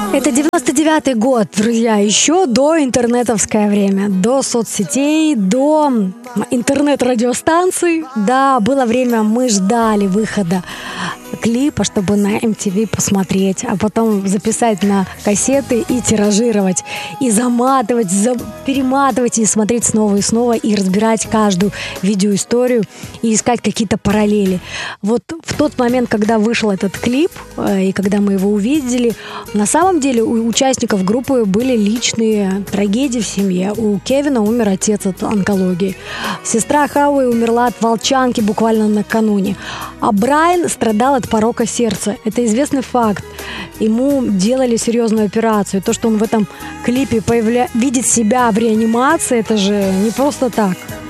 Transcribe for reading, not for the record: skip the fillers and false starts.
Это 99-й год, друзья, еще до интернетовское время, до соцсетей, до интернет-радиостанций. Да, было время, мы ждали выхода клипа, чтобы на MTV посмотреть, а потом записать на кассеты и тиражировать, и заматывать, перематывать, и смотреть снова и снова, и разбирать каждую видеоисторию, и искать какие-то параллели. Вот в тот момент, когда вышел этот клип, и когда мы его увидели, на самом деле у участников группы были личные трагедии в семье. У Кевина умер отец от онкологии. Сестра Хауи умерла от волчанки буквально накануне. А Брайан страдал от порока сердца. Это известный факт. Ему делали серьезную операцию. То, что он в этом клипе видит себя в реанимации, это же не просто так.